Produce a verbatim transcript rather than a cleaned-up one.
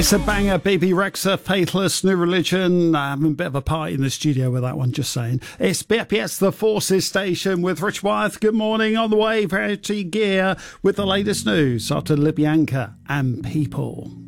It's a banger. B B Rexa, Faithless, New Religion. I'm having a bit of a party in the studio with that one, just saying. It's B F P S The Forces Station with Rich Wyeth. Good morning. On the way, Verity Gear with the latest news after Libyanka and People.